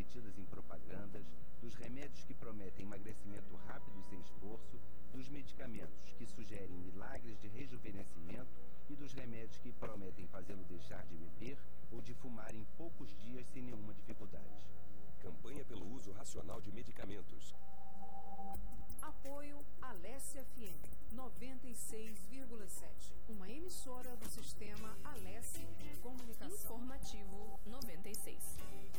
repetidas em propagandas, dos remédios que prometem emagrecimento rápido e sem esforço, dos medicamentos que sugerem milagres de rejuvenescimento e dos remédios que prometem fazê-lo deixar de beber ou de fumar em poucos dias sem nenhuma dificuldade. Campanha pelo uso racional de medicamentos. Apoio Alesse FM 96,7. Uma emissora do sistema Alesse Comunicação. Informativo 96.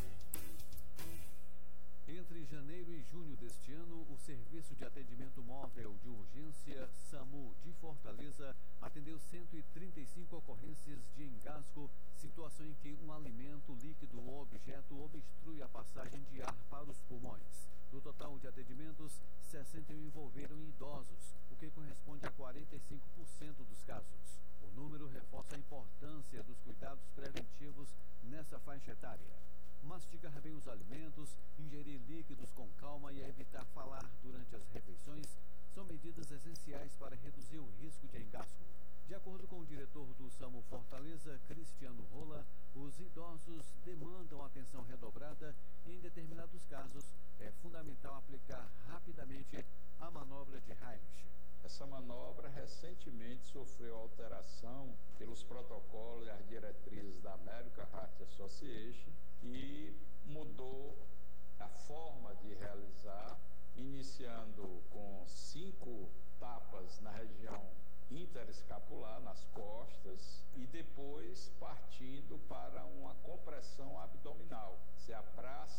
Entre janeiro e junho deste ano, o Serviço de Atendimento Móvel de Urgência SAMU de Fortaleza atendeu 135 ocorrências de engasgo, situação em que um alimento, líquido ou objeto obstrui a passagem de ar para os pulmões. Do total de atendimentos, 61 envolveram idosos, o que corresponde a 45% dos casos. O número reforça a importância dos cuidados preventivos nessa faixa etária. Mastigar bem os alimentos, ingerir líquidos com calma e evitar falar durante as refeições são medidas essenciais para reduzir o risco de engasgo. De acordo com o diretor do SAMU Fortaleza, Cristiano Rola, os idosos demandam atenção redobrada e, em determinados casos, é fundamental aplicar rapidamente a manobra de Heimlich. Essa manobra recentemente sofreu alteração pelos protocolos e as diretrizes da American Heart Association,